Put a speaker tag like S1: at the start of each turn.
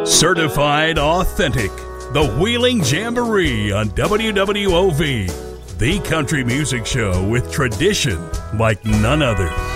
S1: Certified authentic. The Wheeling Jamboree on WWOV. The country music show with tradition like none other.